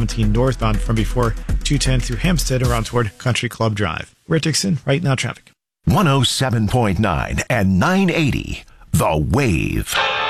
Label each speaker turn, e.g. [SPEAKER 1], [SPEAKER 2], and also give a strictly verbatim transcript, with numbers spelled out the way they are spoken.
[SPEAKER 1] seventeen northbound from before two ten through Hampstead around toward Country Club Drive. We're at Dixon. Right now, traffic.
[SPEAKER 2] one oh seven point nine and nine eighty, The Wave.